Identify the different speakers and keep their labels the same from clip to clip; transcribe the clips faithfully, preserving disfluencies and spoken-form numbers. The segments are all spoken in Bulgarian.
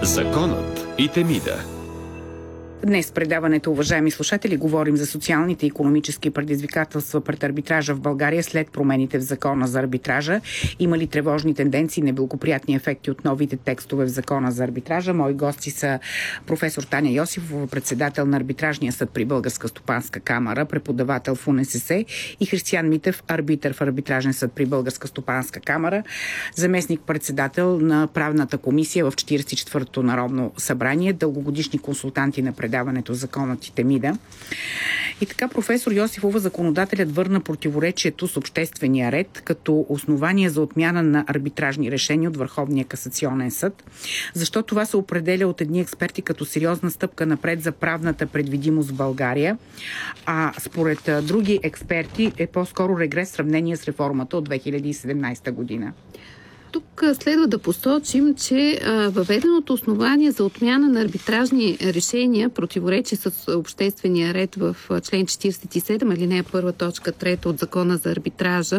Speaker 1: Законът и Темида.
Speaker 2: Днес в предаването, уважаеми слушатели, говорим за социалните и икономически предизвикателства пред арбитража в България след промените в Закона за арбитража. Има ли тревожни тенденции, неблагоприятни ефекти от новите текстове в Закона за арбитража? Мои гости са професор Таня Йосифова, председател на Арбитражния съд при Българска стопанска камара, преподавател в УНСС, и Християн Митев, арбитър в Арбитражен съд при Българска стопанска камара, заместник-председател на правната комисия в четиридесет и четвъртото Народно събрание, дългогодишни консултанти на предаването Законът и Темида. И така, професор Йосифова, законодателят върна противоречието с обществения ред като основание за отмяна на арбитражни решения от Върховния касационен съд. Защо това се определя от едни експерти като сериозна стъпка напред за правната предвидимост в България, а според други експерти е по-скоро регрес в сравнение с реформата от две хиляди и седемнадесета година?
Speaker 3: Тук следва да посочим, че въведеното основание за отмяна на арбитражни решения противоречи с обществения ред в член четиридесет и седем, алинея първа, точка трета от Закона за арбитража,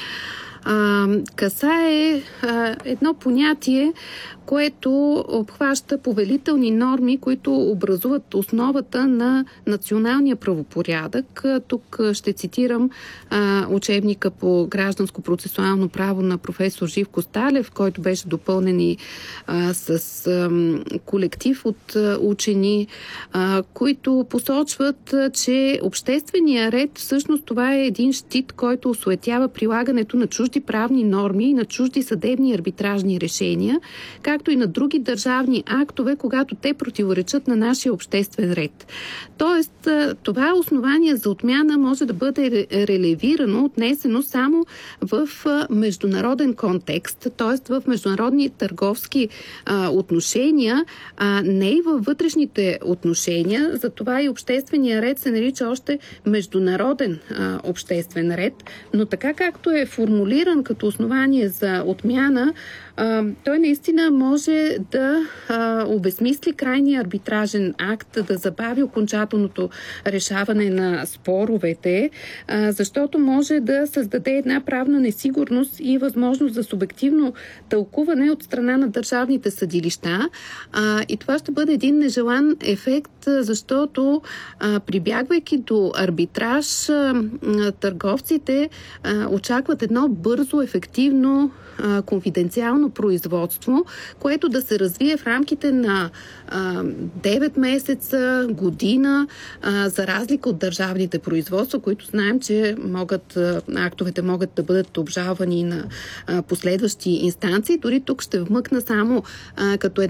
Speaker 3: касае едно понятие, което обхваща повелителни норми, които образуват основата на националния правопорядък. Тук ще цитирам а, учебника по гражданско процесуално право на професор Живко Сталев, който беше допълнен и а, с а, колектив от а, учени, а, които посочват, а, че обществения ред, всъщност това е един щит, който осуетява прилагането на чужди правни норми и на чужди съдебни арбитражни решения, както и на други държавни актове, когато те противоречат на нашия обществен ред. Тоест, това основание за отмяна може да бъде релевирано, отнесено само в международен контекст, т.е. в международни търговски а, отношения, а не и във вътрешните отношения. Затова и обществения ред се нарича още международен а, обществен ред, но така както е формулиран като основание за отмяна, а, той наистина може да а, обезмисли крайния арбитражен акт, да забави окончателното решаване на споровете, а, защото може да създаде една правна несигурност и възможност за субективно тълкуване от страна на държавните съдилища. А, и това ще бъде един нежелан ефект, защото а, прибягвайки до арбитраж, а, търговците а, очакват едно бързо, ефективно, а, конфиденциално производство, което да се развие в рамките на а, девет месеца, година, а, за разлика от държавните производства, които знаем, че могат, а, актовете могат да бъдат обжалвани на а, последващи инстанции. Дори тук ще вмъкна само а, като една